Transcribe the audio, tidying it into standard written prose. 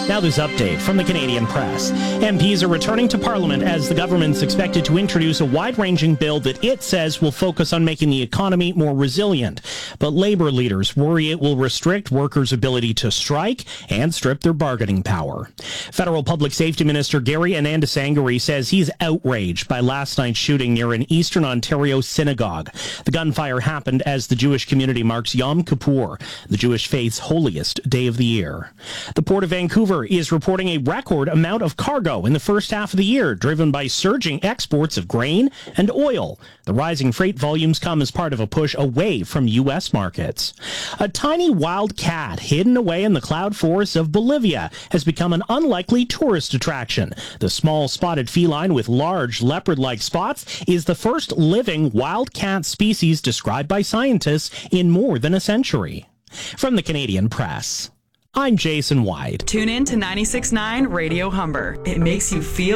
Now this update from the Canadian Press. MPs are returning to Parliament as the government's expected to introduce a wide-ranging bill that it says will focus on making the economy more resilient. But Labour leaders worry it will restrict workers' ability to strike and strip their bargaining power. Federal Public Safety Minister Gary Anandasangari says he's outraged by last night's shooting near an Eastern Ontario synagogue. The gunfire happened as the Jewish community marks Yom Kippur, the Jewish faith's holiest day of the year. The Port of Vancouver is reporting a record amount of cargo in the first half of the year, driven by surging exports of grain and oil. The rising freight volumes come as part of a push away from U.S. markets. A tiny wild cat hidden away in the cloud forests of Bolivia has become an unlikely tourist attraction. The small spotted feline with large leopard-like spots is the first living wild cat species described by scientists in more than a century. From the Canadian Press, I'm Jason White. Tune in to 96.9 Radio Humber. It makes you feel